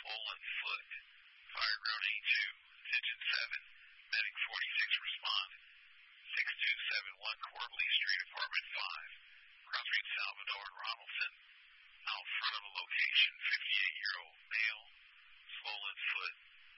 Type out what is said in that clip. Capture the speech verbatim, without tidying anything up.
swollen foot. Fire ground eighty-two, attention seven, medic forty-six respond. six two seven one Corbley Street, apartment five. Crossing Salvador and Ronaldson. Out front of a location, fifty-eight-year-old male, swollen foot.